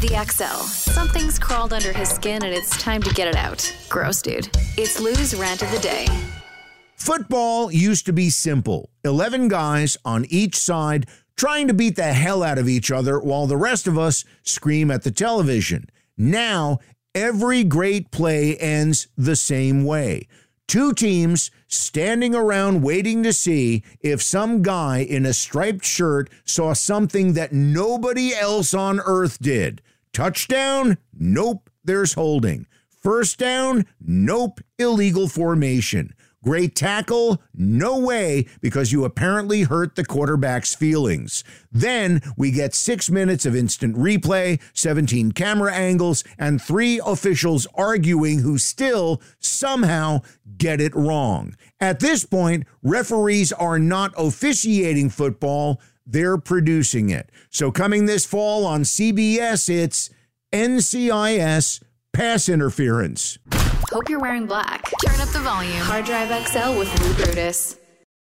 The XL. Something's crawled under his skin and it's time to get it out. Gross, dude. It's Lou's Rant of the Day. Football used to be simple. 11 guys on each side trying to beat the hell out of each other while the rest of us scream at the television. Now, every great play ends the same way. Two teams standing around waiting to see if some guy in a striped shirt saw something that nobody else on earth did. Touchdown? Nope, there's holding. First down? Nope, illegal formation. Great tackle? No way, because you apparently hurt the quarterback's feelings. Then we get 6 minutes of instant replay, 17 camera angles, and 3 officials arguing who still somehow get it wrong. At this point, referees are not officiating football, they're producing it. So coming this fall on CBS, it's NCIS Pass Interference. Hope you're wearing black. Turn up the volume. Hard Drive XL with Lou Brutus.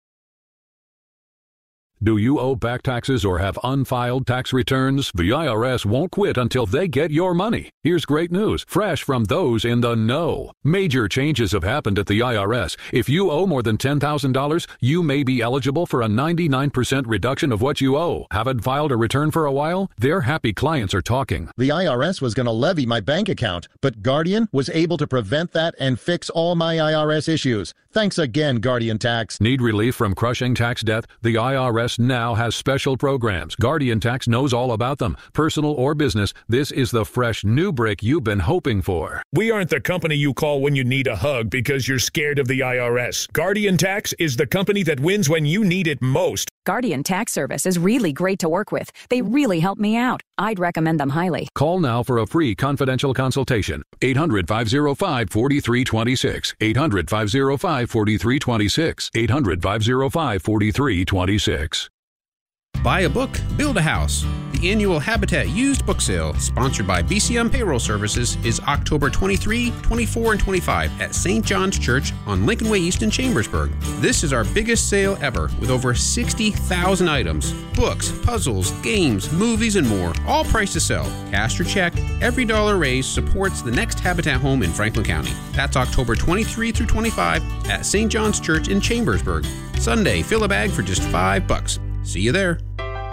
Do you owe back taxes or have unfiled tax returns? The IRS won't quit until they get your money. Here's great news, fresh from those in the know. Major changes have happened at the IRS. If you owe more than $10,000, you may be eligible for a 99% reduction of what you owe. Haven't filed a return for a while? Their happy clients are talking. The IRS was going to levy my bank account, but Guardian was able to prevent that and fix all my IRS issues. Thanks again, Guardian Tax. Need relief from crushing tax debt? The IRS now has special programs. Guardian Tax knows all about them. Personal or business, this is the fresh new break you've been hoping for. We aren't the company you call when you need a hug because you're scared of the IRS. Guardian Tax is the company that wins when you need it most. Guardian Tax Service is really great to work with. They really help me out. I'd recommend them highly. Call now for a free confidential consultation. 800-505-4326. 800-505-4326. 800-505-4326. Buy a book, build a house. The annual Habitat Used Book Sale, sponsored by BCM Payroll Services, is October 23, 24, and 25 at St. John's Church on Lincoln Way East in Chambersburg. This is our biggest sale ever, with over 60,000 items. Books, puzzles, games, movies, and more, all priced to sell. Cash or check, every dollar raised supports the next Habitat home in Franklin County. That's October 23 through 25 at St. John's Church in Chambersburg. Sunday, fill a bag for just $5. See you there.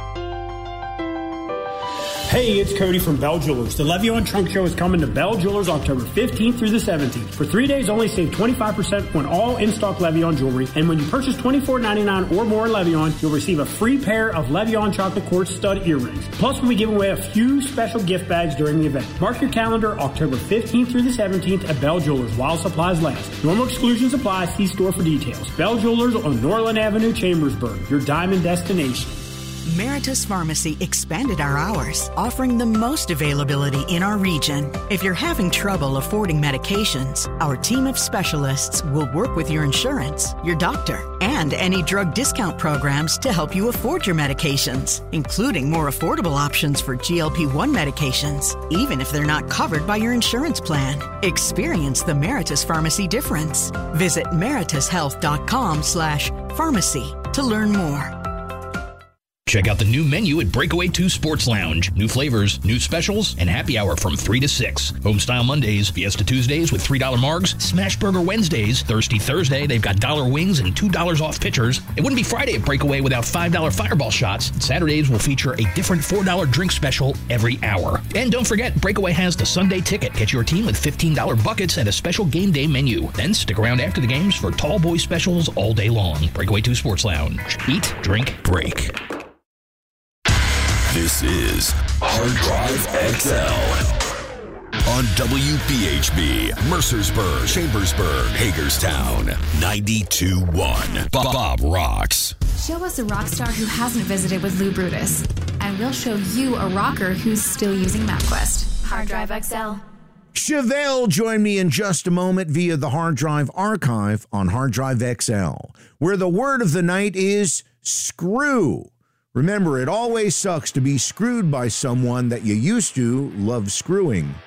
Hey, it's Cody from Bell Jewelers. The Le'Veon Trunk Show is coming to Bell Jewelers October 15th through the 17th. For 3 days only, save 25% on all in-stock Le'Veon jewelry. And when you purchase $24.99 or more Le'Veon, you'll receive a free pair of Le'Veon chocolate quartz stud earrings. Plus, we'll be giving away a few special gift bags during the event. Mark your calendar October 15th through the 17th at Bell Jewelers while supplies last. Normal exclusions apply. See store for details. Bell Jewelers on Norland Avenue, Chambersburg, your diamond destination. Meritus Pharmacy expanded our hours, offering the most availability in our region. If you're having trouble affording medications, our team of specialists will work with your insurance, your doctor, and any drug discount programs to help you afford your medications, including more affordable options for GLP-1 medications, even if they're not covered by your insurance plan. Experience the Meritus Pharmacy difference. Visit meritushealth.com/pharmacy to learn more. Check out the new menu at Breakaway 2 Sports Lounge. New flavors, new specials, and happy hour from 3 to 6. Homestyle Mondays, Fiesta Tuesdays with $3 margs, Smash Burger Wednesdays, Thirsty Thursday, they've got $1 wings and $2 off pitchers. It wouldn't be Friday at Breakaway without $5 Fireball shots. Saturdays will feature a different $4 drink special every hour. And don't forget, Breakaway has the Sunday Ticket. Get your team with $15 buckets and a special game day menu. Then stick around after the games for tall boy specials all day long. Breakaway 2 Sports Lounge. Eat, drink, break. This is Hard Drive XL on WPHB, Mercersburg, Chambersburg, Hagerstown, 92.1. Bob Rocks. Show us a rock star who hasn't visited with Lou Brutus, and we'll show you a rocker who's still using MapQuest. Hard Drive XL. Chevelle join me in just a moment via the Hard Drive Archive on Hard Drive XL, where the word of the night is screw. Remember, it always sucks to be screwed by someone that you used to love screwing.